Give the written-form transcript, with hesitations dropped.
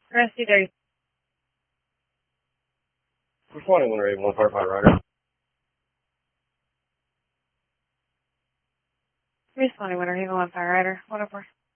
Rescue 30. Responding when ready, 145 rider. Responding when ready, 1 fire rider. 104.